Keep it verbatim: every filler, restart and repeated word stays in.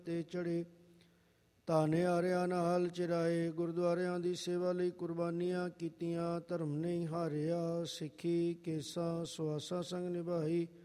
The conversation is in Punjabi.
ਤੇ ਚੜ੍ਹੇ। ਤਾਨੇ ਆਰਿਆਂ ਨਾਲ ਚਿਰਾਏ, ਗੁਰਦੁਆਰਿਆਂ ਦੀ ਸੇਵਾ ਲਈ ਕੁਰਬਾਨੀਆਂ ਕੀਤੀਆਂ, ਧਰਮ ਨਹੀਂ ਹਾਰਿਆ। ਸਿੱਖੀ ਕੇਸਾਂ ਸੁਆਸਾਂ ਸੰਗ ਨਿਭਾਈ,